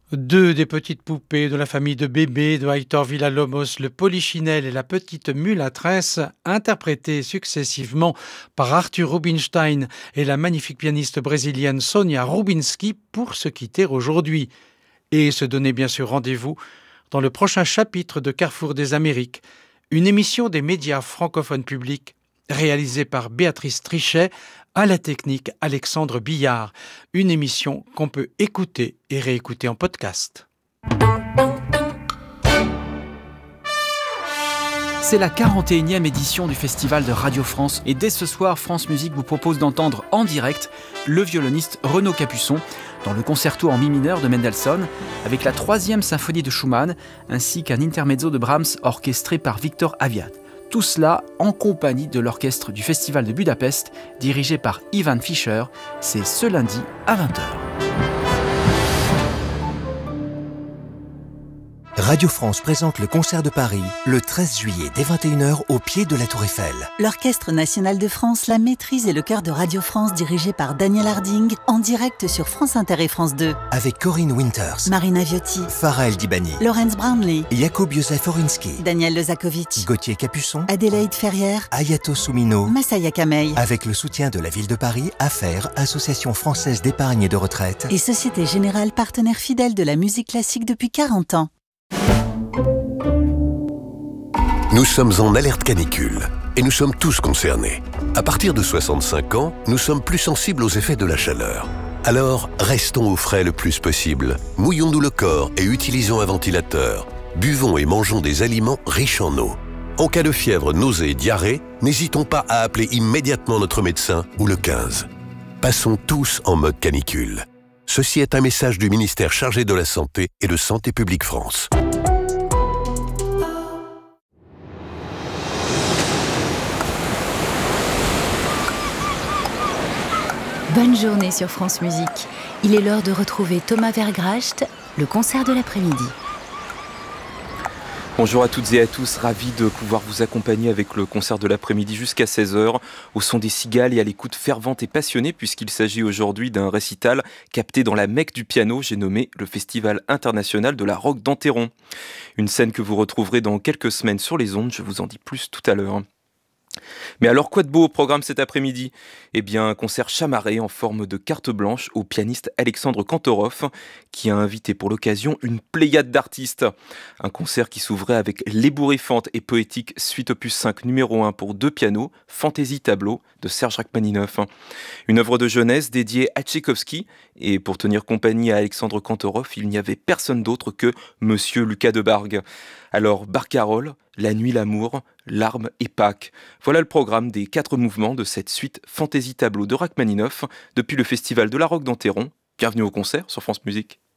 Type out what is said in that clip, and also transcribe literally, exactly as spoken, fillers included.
Deux des petites poupées de la famille de bébés de Aitor Villalobos, le Polichinelle et la petite mulâtresse, interprétées successivement par Arthur Rubinstein et la magnifique pianiste brésilienne Sonia Rubinski, pour se quitter aujourd'hui. Et se donner bien sûr rendez-vous dans le prochain chapitre de Carrefour des Amériques, une émission des médias francophones publics réalisée par Béatrice Trichet, à la technique Alexandre Billard, une émission qu'on peut écouter et réécouter en podcast. C'est la quarante et unième édition du Festival de Radio France et dès ce soir, France Musique vous propose d'entendre en direct le violoniste Renaud Capuçon dans le concerto en mi mineur de Mendelssohn avec la troisième symphonie de Schumann ainsi qu'un intermezzo de Brahms orchestré par Victor Aviad. Tout cela en compagnie de l'orchestre du Festival de Budapest dirigé par Ivan Fischer. C'est ce lundi à vingt heures. Radio France présente le concert de Paris le treize juillet dès vingt et une heures au pied de la Tour Eiffel. L'Orchestre national de France, la maîtrise et le chœur de Radio France dirigé par Daniel Harding en direct sur France Inter et France deux. Avec Corinne Winters, Marina Viotti, Pharrell Dibani, Laurence Brownlee, Jakub Józef Orinski, Daniel Lezakovic, Gauthier Capuçon, Adélaïde Ferrière, Ayato Soumino, Massaya Kamei. Avec le soutien de la ville de Paris, Affaires, Association française d'épargne et de retraite et Société Générale, partenaire fidèle de la musique classique depuis quarante ans. Nous sommes en alerte canicule et nous sommes tous concernés. À partir de soixante-cinq ans, nous sommes plus sensibles aux effets de la chaleur. Alors, restons au frais le plus possible. Mouillons-nous le corps et utilisons un ventilateur. Buvons et mangeons des aliments riches en eau. En cas de fièvre, nausée et diarrhée, n'hésitons pas à appeler immédiatement notre médecin ou le quinze. Passons tous en mode canicule. Ceci est un message du ministère chargé de la Santé et de Santé publique France. Bonne journée sur France Musique. Il est l'heure de retrouver Thomas Vergracht, le concert de l'après-midi. Bonjour à toutes et à tous, ravi de pouvoir vous accompagner avec le concert de l'après-midi jusqu'à seize heures, au son des cigales et à l'écoute fervente et passionnée, puisqu'il s'agit aujourd'hui d'un récital capté dans la Mecque du piano, j'ai nommé le Festival international de la Roque d'Enterron. Une scène que vous retrouverez dans quelques semaines sur les ondes, je vous en dis plus tout à l'heure. Mais alors quoi de beau au programme cet après-midi ? Eh bien un concert chamarré en forme de carte blanche au pianiste Alexandre Kantorov qui a invité pour l'occasion une pléiade d'artistes. Un concert qui s'ouvrait avec l'ébouriffante et poétique suite opus cinq numéro un pour deux pianos, Fantaisie Tableau de Serge Rachmaninoff. Une œuvre de jeunesse dédiée à Tchaïkovski et pour tenir compagnie à Alexandre Kantorov, il n'y avait personne d'autre que Monsieur Lucas Debargue. Alors Barcarolle, La Nuit, l'amour, Larmes et Pâques. Voilà le programme des quatre mouvements de cette suite Fantaisie Tableau de Rachmaninoff depuis le Festival de la Roque d'Enterron. Bienvenue au concert sur France Musique.